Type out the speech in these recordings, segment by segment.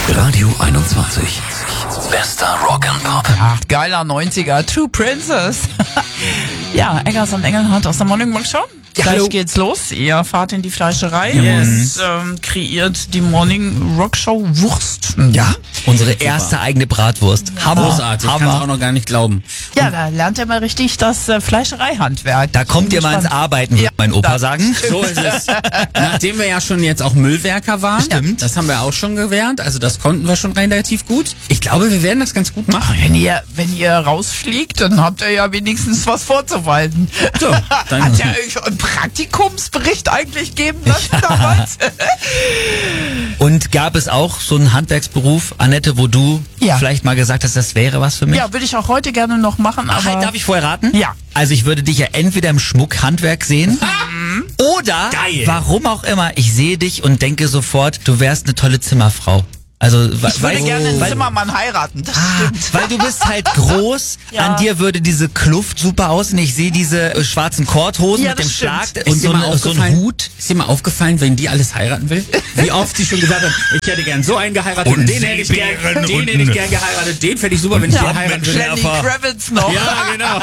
Radio 21. Bester Rock'n'Pop. Ja, geiler 90er. Two Princess. Ja, Eggers und Engelhardt aus der Morning Rock Show. Ja, Gleich hallo. geht's los. Ihr fahrt in die Fleischerei Yes. und kreiert die Morning Rock Show Wurst. Ja, unsere erste eigene Bratwurst. Hammer. Großartig, kann es auch noch gar nicht glauben. Ja, da lernt ihr mal richtig das Fleischereihandwerk. Da kommt ihr mal ins Arbeiten, würde mein Opa sagen. So ist es. Nachdem wir ja schon jetzt auch Müllwerker waren, Stimmt. das haben wir auch schon gelernt, also das konnten wir schon relativ gut. Ich glaube, wir werden das ganz gut machen. Wenn ihr rausfliegt, dann habt ihr ja wenigstens was vorzuweisen. So, dann- Hat ja euch einen Praktikumsbericht eigentlich geben lassen damals? Und gab es auch so einen Handwerksberuf, Annette, wo du Ja. vielleicht mal gesagt hast, das wäre was für mich? Ja, würde ich auch heute gerne noch machen, aber... Darf ich vorher raten? Ja. Also ich würde dich ja entweder im Schmuckhandwerk sehen oder, Geil. warum auch immer, ich sehe dich und denke sofort, du wärst eine tolle Zimmerfrau. Also, Ich würde gerne einen Zimmermann heiraten. Das stimmt. weil du bist halt groß, Ja. an dir würde diese Kluft super aussehen. Ich sehe diese schwarzen Korthosen Ja, mit dem das Schlag stimmt. und Ist dir so, mal so ein aufgefallen- Hut. Ist dir mal aufgefallen, wenn die alles heiraten will? Wie oft sie schon gesagt hat, ich hätte gern so einen geheiratet, Und den hätte ich gern, Seebären den und- hätte ich gern geheiratet, den fände ich super, wenn ich den heiraten würde. Lenny Kravitz noch. Ja, genau.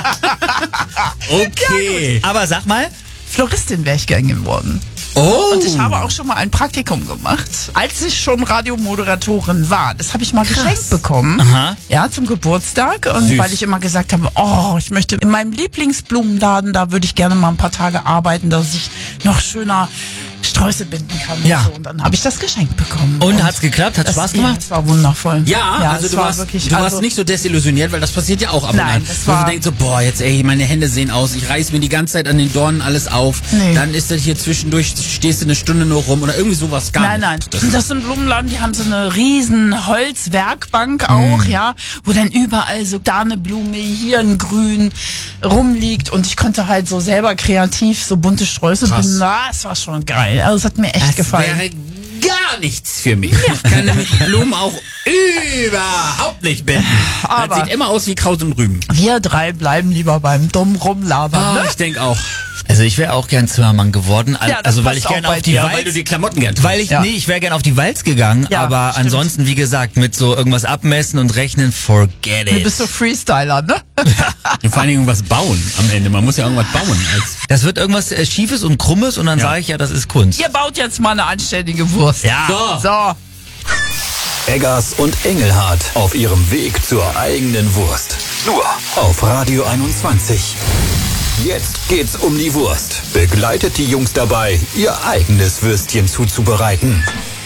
Okay. Aber sag mal, Floristin wäre ich gern geworden. Oh. Und ich habe auch schon mal ein Praktikum gemacht, als ich schon Radiomoderatorin war. Das habe ich mal geschenkt bekommen. Aha. Ja, zum Geburtstag. Und Süß. weil ich immer gesagt habe, oh, ich möchte in meinem Lieblingsblumenladen, da würde ich gerne mal ein paar Tage arbeiten, dass ich noch schöner Sträuße binden kann. Ja. Und, so. Und dann habe ich das geschenkt bekommen. und hat's geklappt? Hat das, Spaß ja, gemacht? das war wundervoll. Ja, also es du war warst, wirklich, du warst nicht so desillusioniert, weil das passiert ja auch ab und Nein, an. das Wo war- du denkst so, boah, jetzt ey, meine Hände sehen aus, ich reiß mir die ganze Zeit an den Dornen alles auf. Nee. Dann ist das hier zwischendurch, stehst du eine Stunde nur rum oder irgendwie sowas gar Nein, nicht. nein. Das sind Blumenladen, die haben so eine riesen Holzwerkbank auch, ja, wo dann überall so da eine Blume, hier ein Grün rumliegt und ich konnte halt so selber kreativ so bunte Sträuße Krass. binden. Na, es war schon geil. Also es hat mir echt Das gefallen. wäre gar nichts für mich. Ich kann nämlich Blumen auch überhaupt nicht binden. Aber- Das sieht immer aus wie Kraut und Rüben. Wir drei bleiben lieber beim dummen Rumlabern. Ne? Ich denke auch. Also ich wäre auch gern Zimmermann geworden. Ja, das Also weil passt ich auch gerne bei auf die dir. Weil du Walz... die Klamotten gern Weil ich, Ja. nee, ich wäre gern auf die Walz gegangen, Ja, aber stimmt. ansonsten, wie gesagt, mit so irgendwas abmessen und rechnen, forget Du it. bist so Freestyler, ne? Und vor allen Dingen irgendwas bauen am Ende. Man muss ja irgendwas bauen. Das wird irgendwas Schiefes und Krummes und dann sage ich ja, das ist Kunst. Ihr baut jetzt mal eine anständige Wurst. Ja. So. Eggers und Engelhardt auf ihrem Weg zur eigenen Wurst. Nur auf Radio 21. Jetzt geht's um die Wurst. Begleitet die Jungs dabei, ihr eigenes Würstchen zuzubereiten.